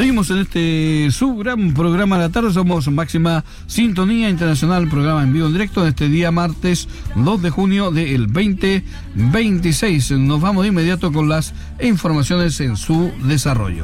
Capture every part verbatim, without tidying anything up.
Seguimos en este su gran programa de la tarde. Somos Máxima Sintonía Internacional, programa en vivo en directo en este día martes dos de junio del veinte veintiséis. Nos vamos de inmediato con las informaciones en su desarrollo.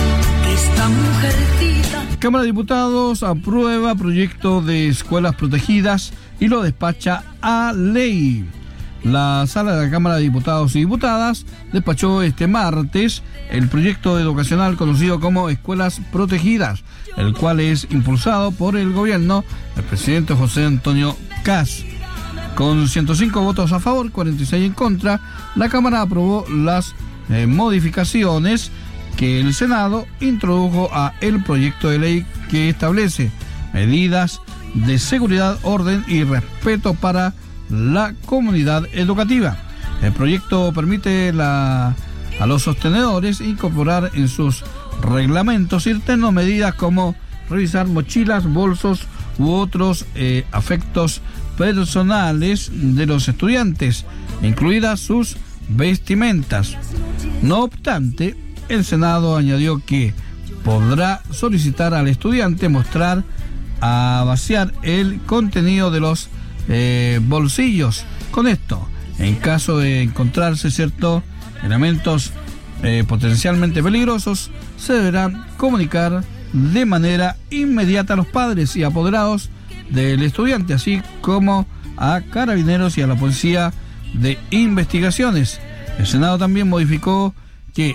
Cámara de Diputados aprueba proyecto de escuelas protegidas y lo despacha a ley. La Sala de la Cámara de Diputados y Diputadas despachó este martes el proyecto educacional conocido como Escuelas Protegidas, el cual es impulsado por el gobierno del presidente José Antonio Kast. Con ciento cinco votos a favor, cuarenta y seis en contra, la Cámara aprobó las eh, modificaciones que el Senado introdujo a el proyecto de ley que establece medidas de seguridad, orden y respeto para la comunidad educativa. El proyecto permite la, a los sostenedores incorporar en sus reglamentos internos medidas como revisar mochilas, bolsos u otros eh, afectos personales de los estudiantes, incluidas sus vestimentas. No obstante, el Senado añadió que podrá solicitar al estudiante mostrar a vaciar el contenido de los Eh, bolsillos. Con esto, en caso de encontrarse ciertos elementos eh, potencialmente peligrosos, se deberán comunicar de manera inmediata a los padres y apoderados del estudiante, así como a carabineros y a la policía de investigaciones. El Senado también modificó que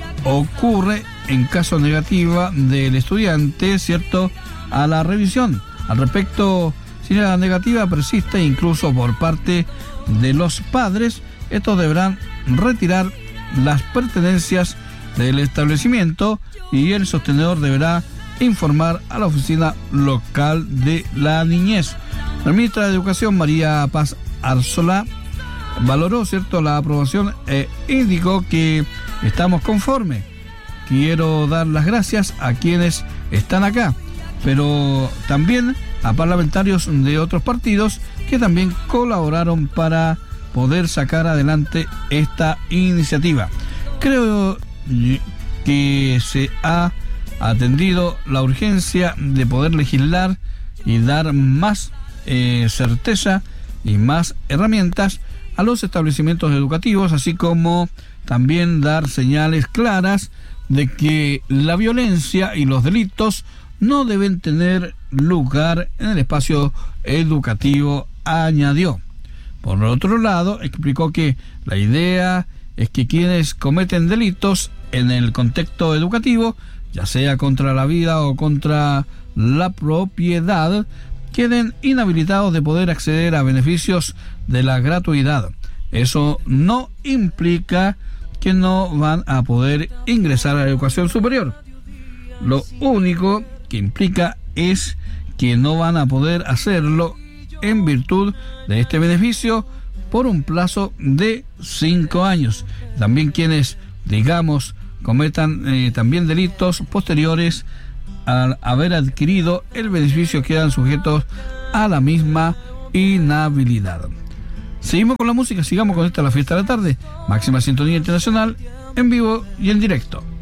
ocurre en caso negativo del estudiante, cierto, a la revisión. Al respecto, si la negativa persiste incluso por parte de los padres, estos deberán retirar las pertenencias del establecimiento y el sostenedor deberá informar a la oficina local de la niñez. La ministra de Educación, María Paz Arzola, valoró, cierto, la aprobación e indicó que estamos conformes. Quiero dar las gracias a quienes están acá, pero también a parlamentarios de otros partidos que también colaboraron para poder sacar adelante esta iniciativa. Creo que se ha atendido la urgencia de poder legislar y dar más eh, certeza y más herramientas a los establecimientos educativos, así como también dar señales claras de que la violencia y los delitos no deben tener lugar en el espacio educativo, añadió. Por otro lado, explicó que la idea es que quienes cometen delitos en el contexto educativo, ya sea contra la vida o contra la propiedad, queden inhabilitados de poder acceder a beneficios de la gratuidad. Eso no implica que no van a poder ingresar a la educación superior. Lo único que implica es que no van a poder hacerlo en virtud de este beneficio por un plazo de cinco años. También quienes, digamos, cometan eh, también delitos posteriores al haber adquirido el beneficio quedan sujetos a la misma inhabilidad. Seguimos con la música, sigamos con esta la fiesta de la tarde. Máxima Sintonía Internacional, en vivo y en directo.